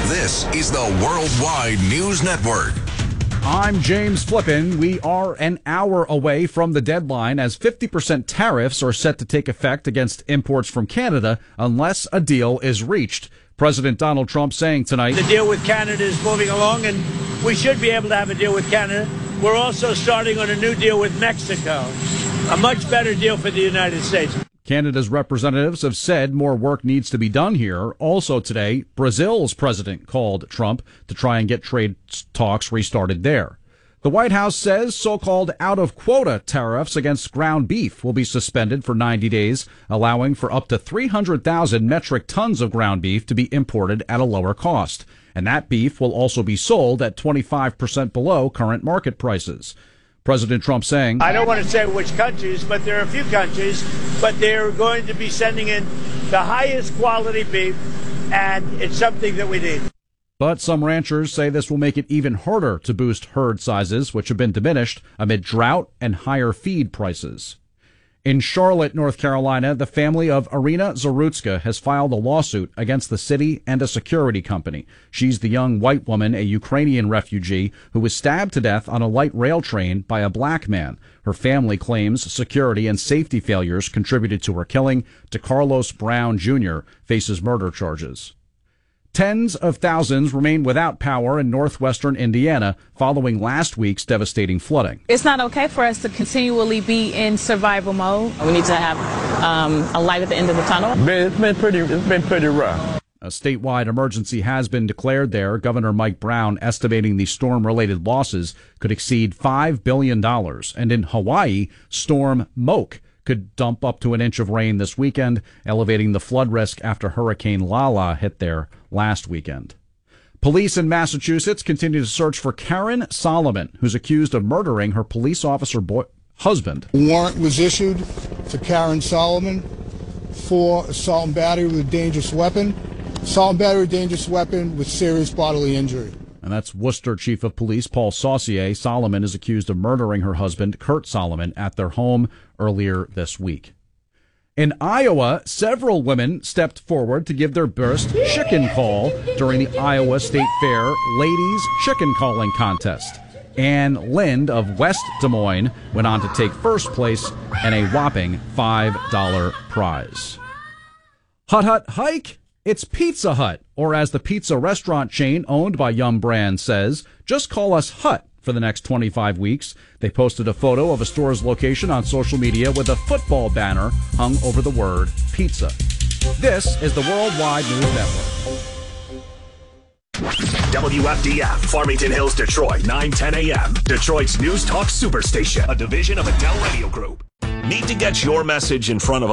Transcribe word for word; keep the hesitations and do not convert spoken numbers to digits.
This is the Worldwide News Network. I'm James Flippin. We are an hour away from the deadline as fifty percent tariffs are set to take effect against imports from Canada unless a deal is reached. President Donald Trump saying tonight, the deal with Canada is moving along, and we should be able to have a deal with Canada. We're also starting on a new deal with Mexico, a much better deal for the United States. Canada's representatives have said more work needs to be done here. Also today, Brazil's president called Trump to try and get trade talks restarted there. The White House says so-called out-of-quota tariffs against ground beef will be suspended for ninety days, allowing for up to three hundred thousand metric tons of ground beef to be imported at a lower cost. And that beef will also be sold at twenty-five percent below current market prices. President Trump saying, I don't want to say which countries, but there are a few countries, but they're going to be sending in the highest quality beef, and it's something that we need. But some ranchers say this will make it even harder to boost herd sizes, which have been diminished amid drought and higher feed prices. In Charlotte, North Carolina, the family of Irina Zarutska has filed a lawsuit against the city and a security company. She's the young white woman, a Ukrainian refugee, who was stabbed to death on a light rail train by a black man. Her family claims security and safety failures contributed to her killing. DeCarlos Brown Junior faces murder charges. Tens of thousands remain without power in northwestern Indiana following last week's devastating flooding. It's not okay for us to continually be in survival mode. We need to have um, a light at the end of the tunnel. It's been pretty, it's been pretty rough. A statewide emergency has been declared there. Governor Mike Brown estimating the storm-related losses could exceed five billion dollars. And in Hawaii, Storm Moke could dump up to an inch of rain this weekend, elevating the flood risk after Hurricane Lala hit there last weekend. Police in Massachusetts continue to search for Karen Solomon, who's accused of murdering her police officer boy- husband. A warrant was issued to Karen Solomon for assault and battery with a dangerous weapon, assault and battery with a dangerous weapon with serious bodily injury. And that's Worcester Chief of Police Paul Saucier. Solomon is accused of murdering her husband, Kurt Solomon, at their home earlier this week. In Iowa, several women stepped forward to give their best chicken call during the Iowa State Fair Ladies Chicken Calling Contest. Ann Lind of West Des Moines went on to take first place and a whopping five dollar prize. Hut Hut Hike? It's Pizza Hut, or as the pizza restaurant chain owned by Yum Brand says, just call us Hut for the next twenty-five weeks. They posted a photo of a store's location on social media with a football banner hung over the word pizza. This is the Worldwide News Network. W F D F, Farmington Hills, Detroit, nine ten a.m. Detroit's News Talk Superstation, a division of Adele Radio Group. Need to get your message in front of